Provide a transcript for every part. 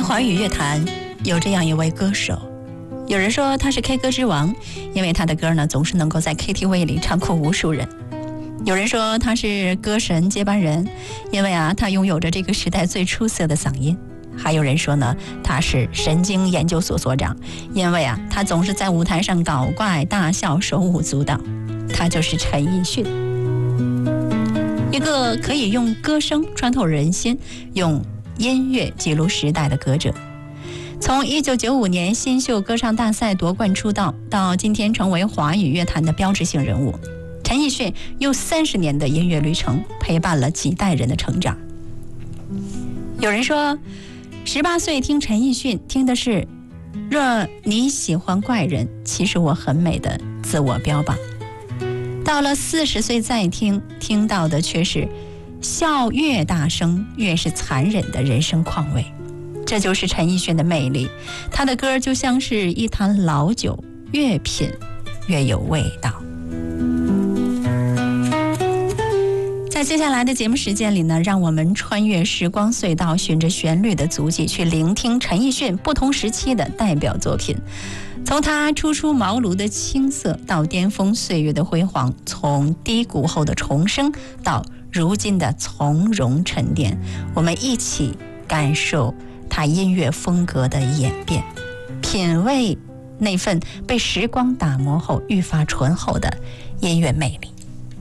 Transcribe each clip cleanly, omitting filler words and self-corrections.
华语乐坛有这样一位歌手，有人说他是 K 歌之王，因为他的歌呢总是能够在 KTV 里唱哭无数人。有人说他是歌神接班人，因为他拥有着这个时代最出色的嗓音。还有人说呢，他是神经研究所所长，因为他总是在舞台上搞怪大笑，手舞足蹈。他就是陈奕迅，一个可以用歌声穿透人心，用音乐记录时代的歌者。从1995年新秀歌唱大赛夺冠出道，到今天成为华语乐坛的标志性人物，陈奕迅用30年的音乐旅程陪伴了几代人的成长。有人说18岁听陈奕迅听的是若你喜欢怪人，其实我很美的自我标榜。到了40岁再听，听到的却是笑越大声越是残忍的人生况味。这就是陈奕迅的魅力，他的歌就像是一坛老酒，越品越有味道。在接下来的节目时间里呢，让我们穿越时光隧道，循着旋律的足迹去聆听陈奕迅不同时期的代表作品。从他初出茅庐的青涩到巅峰岁月的辉煌，从低谷后的重生到如今的从容沉淀，我们一起感受他音乐风格的演变，品味那份被时光打磨后愈发醇厚的音乐魅力。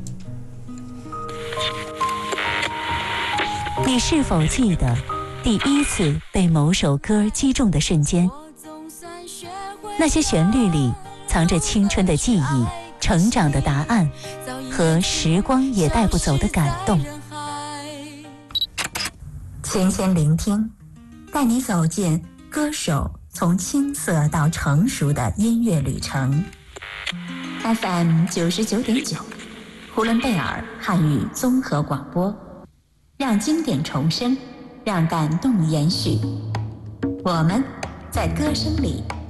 你是否记得第一次被某首歌击中的瞬间？那些旋律里藏着青春的记忆、成长的答案和时光也带不走的感动。 轻轻聆听，带你走进歌手从青涩到成熟的音乐旅程。 FM 99.9，呼伦贝尔汉语综合广播，让经典重生，让感动延续。我们在歌声里